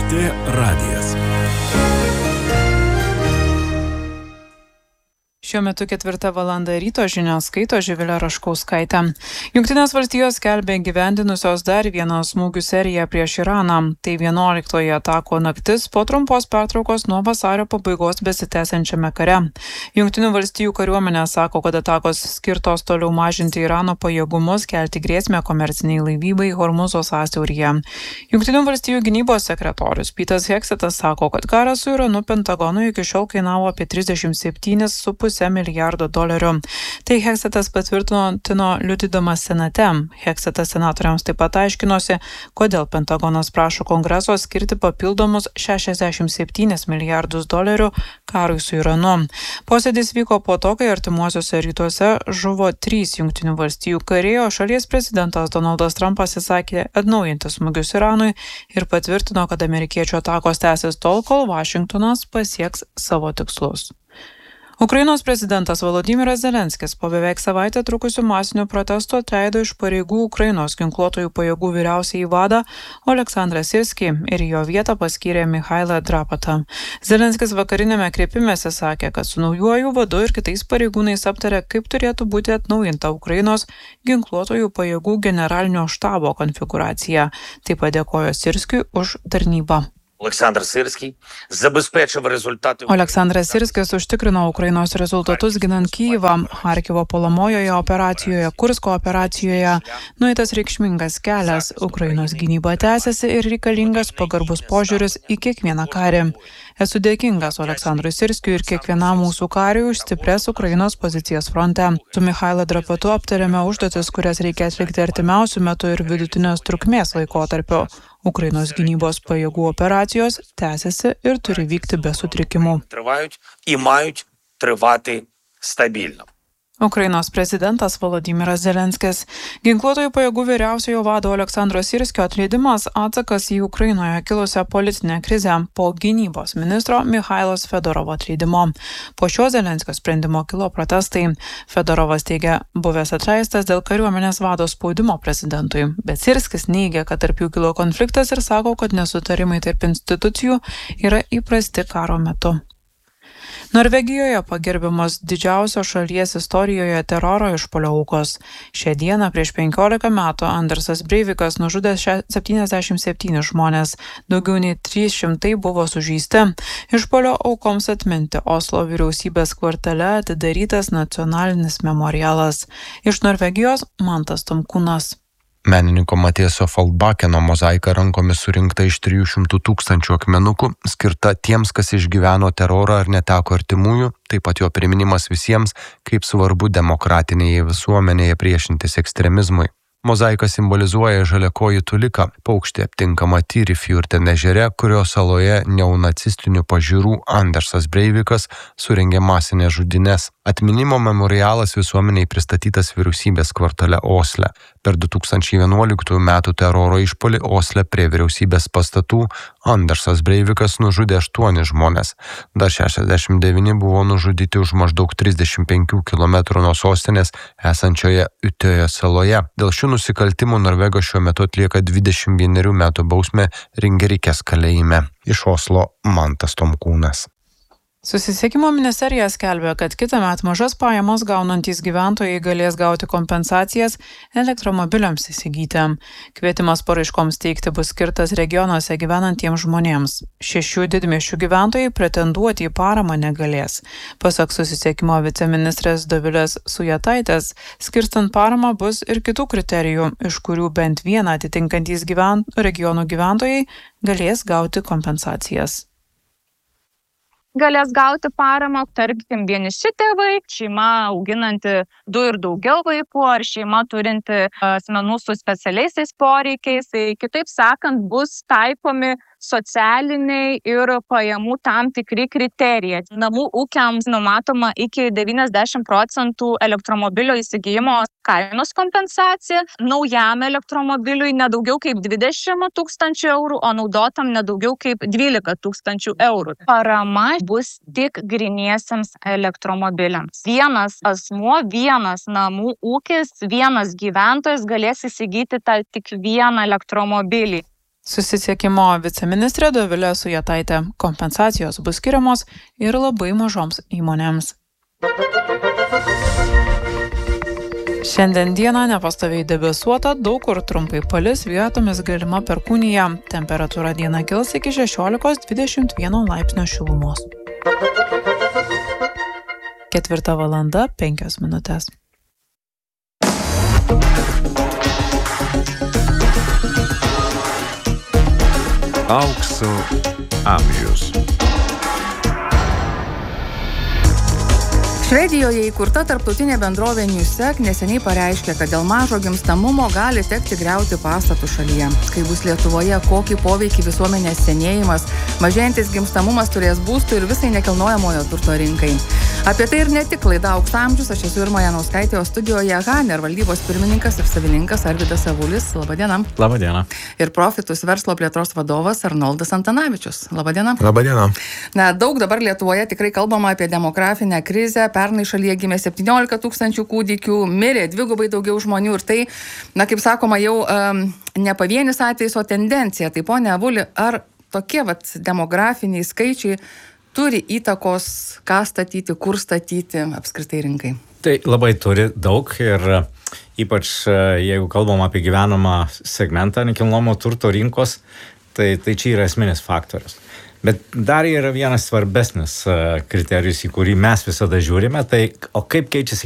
LRT radijas. Šiuo metu 4 valanda ryto žinias skaito Živilė Raškauskaitė. Jungtinės valstijos skelbia įgyvendinusios dar vieną smūgių seriją prieš Iraną. Tai 11-oji atako naktis po trumpos pertraukos nuo vasario pabaigos besitęsiančiame kare. Jungtinių valstijų kariuomenė sako, kad atakos skirtos toliau mažinti Irano pajėgumus, kelti grėsmę komerciniai laivybai Hormuzo sąsiauryje. Jungtinių valstijų gynybos sekretorius Petas Heksetas sako, kad karas su Iranu Pentagonui iki šiol kainavo apie $37,5 milijardo. Tai Heksetas patvirtino liudydamas senate. Heksetas senatoriams taip pat aiškinosi, kodėl Pentagonas prašo Kongreso skirti papildomus $67 milijardus karui su Iranu. Posėdis vyko po to, kai artimuosiuose rytuose žuvo 3 Jungtinių valstijų kariai, o šalies prezidentas Donaldas Trumpas įsakė atnaujinti smūgius Iranui ir patvirtino, kad amerikiečių atakos tęsis tol, kol Vašingtonas pasieks savo tikslus. Ukrainos prezidentas Volodymyras Zelenskis po beveik savaitę trukusių masinių protestų atleido iš pareigų Ukrainos ginkluotojų pajėgų vyriausiąjį vadą Oleksandrą Sirskį ir jo vietą paskyrė Michailą Drapatą. Zelenskis vakarinėme kreipimėse sakė, kad su naujuoju vadu ir kitais pareigūnais aptarė, kaip turėtų būti atnaujinta Ukrainos ginkluotojų pajėgų generalinio štabo konfiguracija. Taip padėkojo Sirskiui už tarnybą. Oleksandras Sirskis užtikrino Ukrainos rezultatus ginant Kyjivą, Charkivo puolamojoje operacijoje, Kursko operacijoje. Nueitas reikšmingas kelias, Ukrainos gynyba tęsiasi ir reikalingas pagarbus požiūris į kiekvieną karį. Esu dėkingas Oleksandrui Sirskiui ir kiekvienam mūsų kariui už stiprias Ukrainos pozicijas fronte. Su Michailu Drapatu aptarėme užduotis, kurias reikia atlikti artimiausių metų ir vidutinės trukmės laikotarpiu. Ukrainos gynybos pajėgų operacijos tęsiasi ir turi vykti be sutrikimų. Ukrainos prezidentas Volodymyras Zelenskis. Ginkluotojų pajėgų vyriausiojo vado Oleksandro Sirskio atleidimas atsakas į Ukrainoje kilusią politinę krizę po gynybos ministro Michailos Fedorovo atleidimo. Po šio Zelenskio sprendimo kilo protestai. Fedorovas teigia, buvęs atleistas dėl kariuomenės vado spaudimo prezidentui, bet Sirskis neigia, kad tarp jų kilo konfliktas ir sako, kad nesutarimai tarp institucijų yra įprasti karo metu. Norvegijoje pagerbiamos didžiausio šalies istorijoje teroro išpuolio aukos. Šią dieną prieš 15 metų Andersas Breivikas nužudė 77 žmonės, daugiau nei 300 buvo sužeisti. Išpuolio aukoms atminti Oslo vyriausybės kvartale atidarytas nacionalinis memorialas. Iš Norvegijos Mantas Tomkūnas. Menininko Matieso Falbakeno mozaika rankomis surinkta iš 300 000 akmenukų, skirta tiems, kas išgyveno terorą ar neteko artimųjų, taip pat jo priminimas visiems, kaip svarbu demokratinėje visuomenėje priešintis ekstremizmui. Mozaika simbolizuoja žaliakojį tuliką, paukštį aptinkamą Tyrifjurten ežere, kurio saloje neonacistinių pažiūrų Andersas Breivikas surengė masinės žudynes. Atminimo memorialas visuomeniai pristatytas vyriausybės kvartale Osle. Per 2011 metų teroro išpuolį Osle prie vyriausybės pastatų Andersas Breivikas nužudė 8 žmonės. Dar 69 buvo nužudyti už maždaug 35 km nuo sostinės esančioje Utøya saloje. Dėl šių nusikaltimų Norvegas šiuo metu atlieka 21 metų bausmę Ringerikės kalėjime. Iš Oslo Mantas Tomkūnas. Susisiekimo ministerija skelbia, kad kitąmet mažas pajamas gaunantys gyventojai galės gauti kompensacijas elektromobiliams įsigyti. Kvietimas paraiškoms teikti bus skirtas regionuose gyvenantiems žmonėms. 6 didmiesčių gyventojai pretenduoti į paramą negalės. Pasak susisiekimo viceministrės Dovilės Sujetaitės, skirstant paramą bus ir kitų kriterijų, iš kurių bent vieną atitinkantys regionų gyventojai galės gauti kompensacijas. Galės gauti paramą, tarkim, vieniši tėvai, šeima auginanti 2 ir daugiau vaikų, ar šeima turinti asmenų su specialiaisiais poreikiais. Tai, kitaip sakant, bus taikomi socialiniai ir pajamų tam tikri kriterijai. Namų ūkiams numatoma iki 90% elektromobilio įsigijimo kainos kompensacija, naujam elektromobiliui nedaugiau kaip 20 000 eurų, o naudotam nedaugiau kaip 12 000 eurų. Parama bus tik griniesiems elektromobiliams. Vienas asmuo, vienas namų ūkis, vienas gyventojas galės įsigyti tik vieną elektromobilį. Susisiekimo viceministrė Dovilė Sujetaitė. Kompensacijos bus skiriamos ir labai mažoms įmonėms. Šiandien dieną nepastoviai debesuota, daug kur trumpai palis, vietomis galima perkūnija. Temperatūra dieną kils iki 16–21 laipsnio šilumos. 4:05. Aukso amžius. Švedijoje įkurta tarptautinė bendrovė Newsec neseniai pareiškė, kad dėl mažo gimstamumo gali tekti griauti pastatų šalyje. Kai bus Lietuvoje, kokį poveikį visuomenės senėjimas, mažėjantis gimstamumas turės būstų ir visai nekilnojamojo turto rinkai. Apie tai ir ne tik laida Aukso amžius, aš esu Irma Janauskaitė, o studijoje Haner valdybos pirmininkas ir savininkas Arvydas Avulis. Labadiena. Labadiena. Ir Profitus verslo plėtros vadovas Arnoldas Antanavičius. Labadiena. Labadiena. Na, daug dabar Lietuvoje tikrai kalbama apie demografinę krizę. Pernai šalyje gimė 17 000 kūdikių, mirė dvigubai daugiau žmonių ir tai, na, kaip sakoma, jau ne pavienis atvejis, o tendencija. Tai ponia Avuli, ar tokie demografiniai skaičiai turi įtakos, ką statyti, kur statyti apskritai rinkai? Tai labai turi daug ir ypač jeigu kalbam apie gyvenamą segmentą nekilnojamo turto rinkos, tai čia yra esminis faktorius. Bet dar yra vienas svarbesnis kriterijus, į kurį mes visada žiūrime, tai o kaip keičiasi